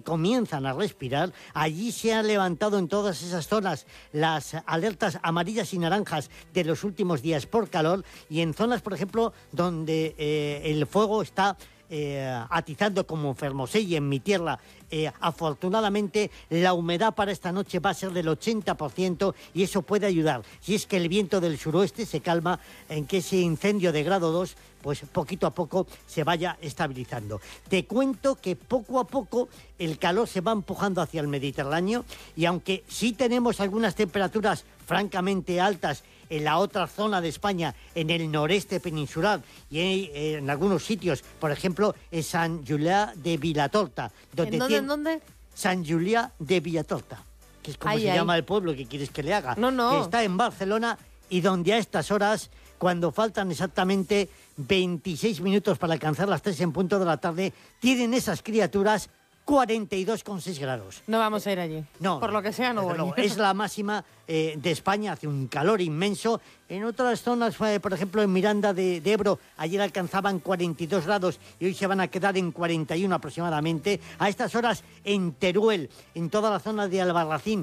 comienzan a respirar. Allí se han levantado en todas esas zonas las alertas amarillas y naranjas de los últimos días por calor, y en zonas, por ejemplo, donde el fuego está atizando, como en Fermosell y en mi tierra, afortunadamente la humedad para esta noche va a ser del 80% y eso puede ayudar. Si es que el viento del suroeste se calma, en que ese incendio de grado 2 pues poquito a poco se vaya estabilizando. Te cuento que poco a poco el calor se va empujando hacia el Mediterráneo, y aunque sí tenemos algunas temperaturas francamente altas en la otra zona de España, en el noreste peninsular y en algunos sitios, por ejemplo, en Sant Julià de Vilatorta. ¿En dónde? Sant Julià de Vilatorta, que es como se llama el pueblo, que quieres que le haga. No. Que está en Barcelona, y donde a estas horas, cuando faltan exactamente 26 minutos para alcanzar las 3 en punto de la tarde, tienen esas criaturas 42,6 grados. No vamos a ir allí. No. Por lo que sea, no voy. Luego, es la máxima de España, hace un calor inmenso. En otras zonas, por ejemplo, en Miranda de Ebro, ayer alcanzaban 42 grados y hoy se van a quedar en 41 aproximadamente. A estas horas, en Teruel, en toda la zona de Albarracín,